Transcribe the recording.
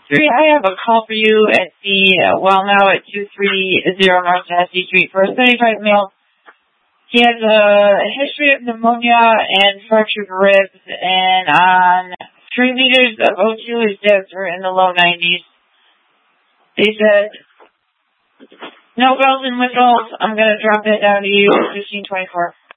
I have a call for you at now at 230 North Tennessee Street for a 35 male. He has a history of pneumonia and fractured ribs, and on 3 liters of O2, his debs were in the low 90s. They said, no bells and whistles, I'm going to drop it down to you, 1524.